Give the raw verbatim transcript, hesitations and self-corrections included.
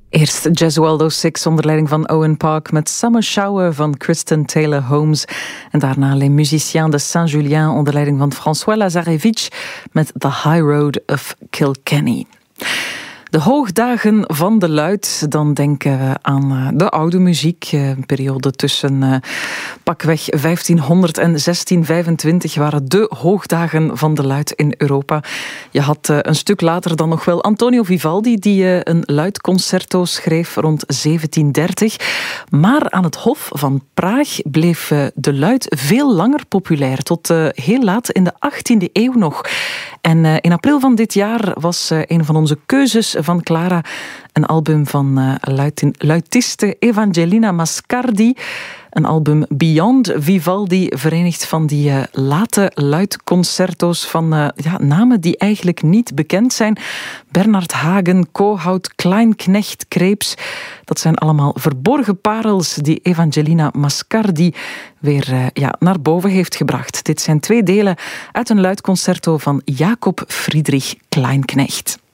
Eerst Gesualdo Six onder leiding van Owen Park met Summer Shower van Kristen Taylor Holmes. En daarna Les Musiciens de Saint-Julien onder leiding van François Lazarevich met The High Road of Kilkenny. De hoogdagen van de Luit, dan denken we aan de oude muziek. Een periode tussen uh, pakweg vijftienhonderd en zestien vijfentwintig waren de hoogdagen van de Luit in Europa. Je had uh, een stuk later dan nog wel Antonio Vivaldi, die uh, een luitconcerto schreef rond zeventien dertig. Maar aan het Hof van Praag bleef uh, de luit veel langer populair, tot uh, heel laat in de achttiende eeuw nog. En uh, in april van dit jaar was uh, een van onze keuzes van Clara een album van uh, luitin- luitiste Evangelina Mascardi. Een album Beyond Vivaldi, verenigd van die uh, late luitconcerto's van uh, ja, namen die eigenlijk niet bekend zijn. Bernard Hagen, Kohout, Kleinknecht, Kreeps. Dat zijn allemaal verborgen parels die Evangelina Mascardi weer uh, ja, naar boven heeft gebracht. Dit zijn twee delen uit een luitconcerto van Jacob Friedrich Kleinknecht.